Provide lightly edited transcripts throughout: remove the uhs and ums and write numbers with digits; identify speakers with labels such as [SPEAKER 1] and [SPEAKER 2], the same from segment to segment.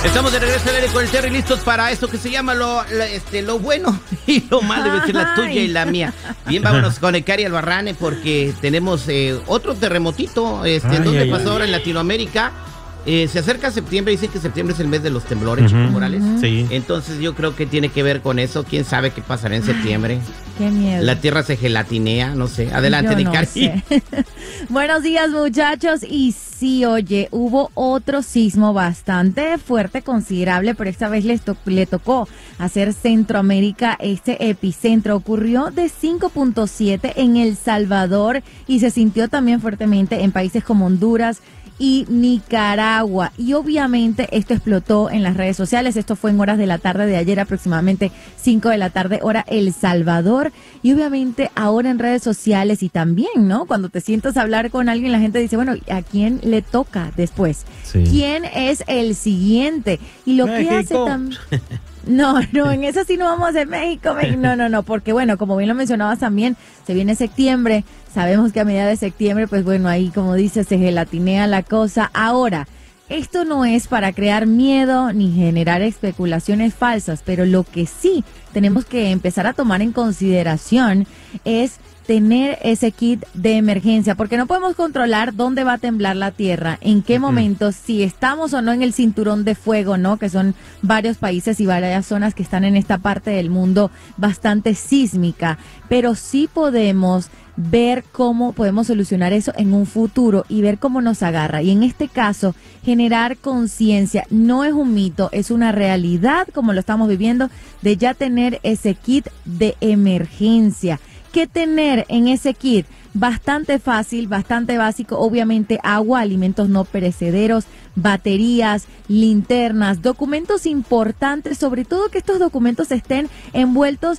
[SPEAKER 1] Estamos de regreso al aire con el Terry, listos para esto que se llama lo bueno y lo malo, debe ser la tuya y la mía. Bien, vámonos con Ekari Albarrane porque tenemos otro terremotito, donde pasó ahora en Latinoamérica. Se acerca septiembre, dicen que septiembre es el mes de los temblores, Chico Morales.
[SPEAKER 2] Sí.
[SPEAKER 1] Entonces yo creo que tiene que ver con eso. ¿Quién sabe qué pasará en septiembre?
[SPEAKER 3] Qué miedo.
[SPEAKER 1] La tierra se gelatinea, no sé. Adelante, Ekari.
[SPEAKER 3] Sé. Buenos días, muchachos. Y sí, oye, hubo otro sismo bastante fuerte, considerable, pero esta vez le tocó hacer Centroamérica. Este epicentro ocurrió de 5.7 en El Salvador y se sintió también fuertemente en países como Honduras y Nicaragua. Y obviamente esto explotó en las redes sociales. Esto fue en horas de la tarde de ayer, aproximadamente 5 de la tarde, hora El Salvador. Y obviamente ahora en redes sociales y también, ¿no? Cuando te sientas a hablar con alguien, la gente dice, bueno, ¿a quién le toca después? Sí. ¿Quién es el siguiente? Y lo que hace también... No, en eso sí no vamos a México. No, porque bueno, como bien lo mencionabas también, se viene septiembre, sabemos que a mediados de septiembre, pues bueno, ahí como dices, se gelatinea la cosa. Ahora, esto no es para crear miedo ni generar especulaciones falsas, pero lo que sí tenemos que empezar a tomar en consideración es tener ese kit de emergencia, porque no podemos controlar dónde va a temblar la tierra, en qué momento, si estamos o no en el cinturón de fuego, ¿no? Que son varios países y varias zonas que están en esta parte del mundo bastante sísmica, pero sí podemos ver cómo podemos solucionar eso en un futuro y ver cómo nos agarra. Y en este caso, generar conciencia no es un mito, es una realidad, como lo estamos viviendo, de ya tener ese kit de emergencia. ¿Qué tener en ese kit? Bastante fácil, bastante básico, obviamente agua, alimentos no perecederos, baterías, linternas, documentos importantes, sobre todo que estos documentos estén envueltos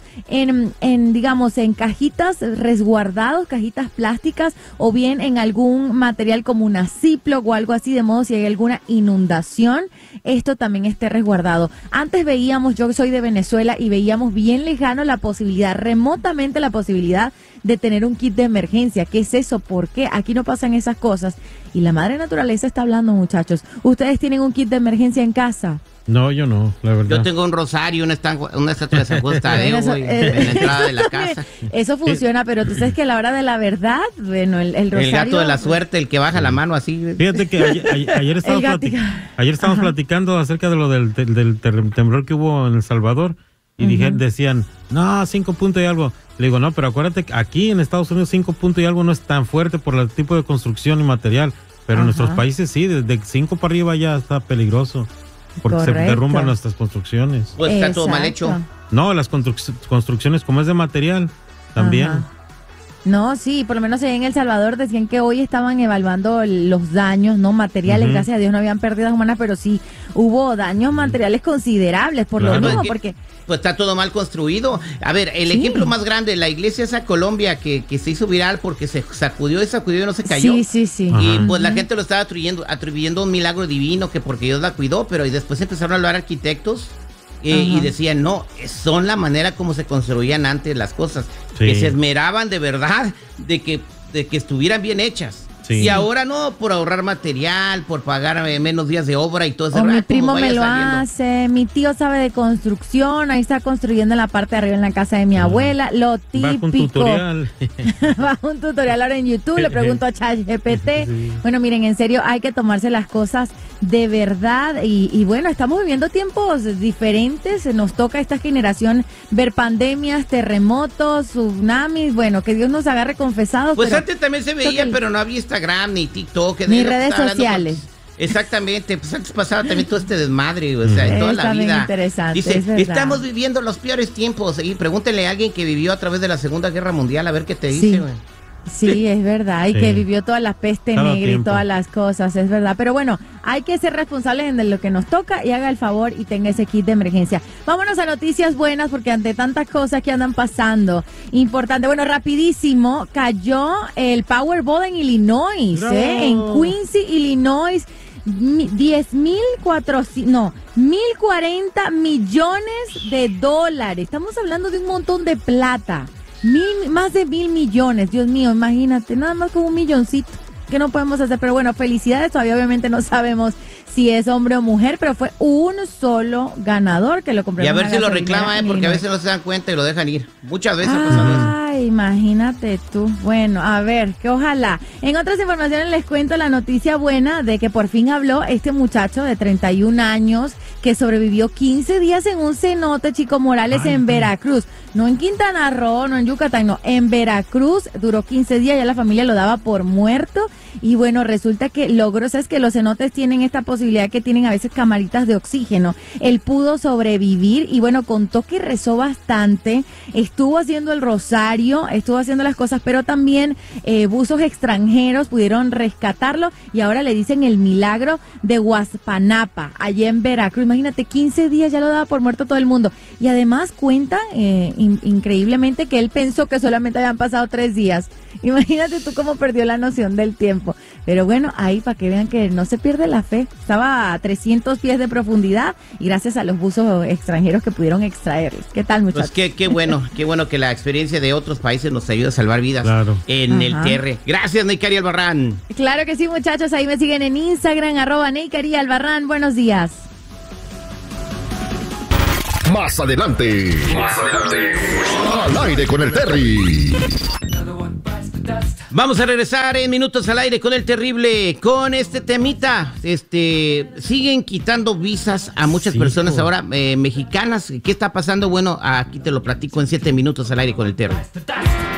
[SPEAKER 3] en cajitas resguardados, cajitas plásticas o bien en algún material como una Ziploc o algo así, de modo si hay alguna inundación, esto también esté resguardado. Antes veíamos, yo soy de Venezuela y veíamos bien lejano la posibilidad, remotamente la posibilidad de tener un kit de emergencia. ¿Qué es eso? ¿Por qué? Aquí no pasan esas cosas. Y la madre naturaleza está hablando, muchachos. ¿Ustedes tienen un kit de emergencia en casa?
[SPEAKER 2] No, yo no, la verdad.
[SPEAKER 1] Yo tengo un rosario, una estatua de San Juan Tadeo, güey, en la entrada de la casa.
[SPEAKER 3] Eso funciona, pero tú sabes que a la hora de la verdad, bueno, el rosario...
[SPEAKER 1] El gato de la suerte, el que baja la mano así.
[SPEAKER 2] Fíjate que ayer estábamos platicando acerca de lo del temblor que hubo en El Salvador y decían, no, 5 puntos y algo. Le digo, no, pero acuérdate que aquí en Estados Unidos 5 puntos y algo no es tan fuerte por el tipo de construcción y material, pero en nuestros países sí, desde 5 para arriba ya está peligroso, porque se derrumban nuestras construcciones.
[SPEAKER 1] Pues está todo mal hecho.
[SPEAKER 2] No, las construcciones como es de material, también.
[SPEAKER 3] No, sí, por lo menos en El Salvador decían que hoy estaban evaluando los daños, no materiales, gracias a Dios no habían pérdidas humanas, pero sí hubo daños materiales considerables, por lo mismo, porque...
[SPEAKER 1] Pues está todo mal construido. A ver, el ejemplo más grande, la iglesia esa Colombia que se hizo viral porque se sacudió y no se cayó.
[SPEAKER 3] Sí.
[SPEAKER 1] Y pues la gente lo estaba atribuyendo a un milagro divino, que porque Dios la cuidó, pero y después empezaron a hablar arquitectos y decían, no, son la manera como se construían antes las cosas, que se esmeraban de verdad de que estuvieran bien hechas. Sí. Y ahora no, por ahorrar material, por pagar menos días de obra y todo eso.
[SPEAKER 3] Mi primo me lo hace, mi tío sabe de construcción, ahí está construyendo en la parte de arriba en la casa de mi abuela, lo típico. Bajo un tutorial ahora en YouTube, le pregunto a ChatGPT. Bueno, miren, en serio, hay que tomarse las cosas de verdad y bueno, estamos viviendo tiempos diferentes, nos toca a esta generación ver pandemias, terremotos, tsunamis, bueno, que Dios nos agarre confesados.
[SPEAKER 1] Pues antes también se veía, pero no había Instagram, ni TikTok,
[SPEAKER 3] ni redes sociales.
[SPEAKER 1] Exactamente, pues antes pasaba también todo este desmadre, o sea, en toda la vida.
[SPEAKER 3] Interesante,
[SPEAKER 1] dice, estamos viviendo los peores tiempos. Y pregúntele a alguien que vivió a través de la Segunda Guerra Mundial a ver qué te dice, güey.
[SPEAKER 3] Sí, es verdad, y que vivió toda la peste negra y todas las cosas, es verdad. Pero bueno, hay que ser responsables de lo que nos toca y haga el favor y tenga ese kit de emergencia. Vámonos a noticias buenas porque ante tantas cosas que andan pasando, importante. Bueno, rapidísimo, cayó el Powerball en Illinois, en Quincy, Illinois. 1,040 millones de dólares. Estamos hablando de un montón de plata. Más de 1,000 millones, Dios mío, imagínate, nada más como un milloncito. ¿qué no podemos hacer? Pero bueno, felicidades, todavía obviamente no sabemos si es hombre o mujer, pero fue un solo ganador que lo compró.
[SPEAKER 1] Y a ver si lo reclama, porque a veces no se dan cuenta y lo dejan ir. Muchas veces ha pasado eso.
[SPEAKER 3] Ay, imagínate tú. Bueno, a ver, que ojalá. En otras informaciones les cuento la noticia buena de que por fin habló este muchacho de 31 años que sobrevivió 15 días en un cenote, Chico Morales, en Veracruz. No en Quintana Roo, no en Yucatán, no, en Veracruz. Duró 15 días, ya la familia lo daba por muerto. Y bueno, resulta que logró, sabes que los cenotes tienen esta posibilidad que tienen a veces camaritas de oxígeno. Él pudo sobrevivir y bueno, contó que rezó bastante, estuvo haciendo el rosario, estuvo haciendo las cosas, pero también buzos extranjeros pudieron rescatarlo y ahora le dicen el milagro de Huaspanapa, allá en Veracruz. Imagínate, 15 días ya lo daba por muerto todo el mundo. Y además cuenta increíblemente que él pensó que solamente habían pasado 3 días. Imagínate tú cómo perdió la noción del tiempo. Pero bueno, ahí para que vean que no se pierde la fe. Estaba a 300 pies de profundidad y gracias a los buzos extranjeros que pudieron extraerlos. ¿Qué tal, muchachos?
[SPEAKER 1] Pues qué bueno que la experiencia de otros países nos ayuda a salvar vidas en el TR. Gracias, Neikari Albarrán.
[SPEAKER 3] Claro que sí, muchachos. Ahí me siguen en Instagram, @Neikari Albarrán. Buenos días.
[SPEAKER 4] Más adelante. Al aire con el Terry.
[SPEAKER 1] Vamos a regresar en minutos al aire con el terrible, con este temita. Siguen quitando visas a muchas personas ahora mexicanas. ¿Qué está pasando? Bueno, aquí te lo platico en 7 minutos al aire con el terrible.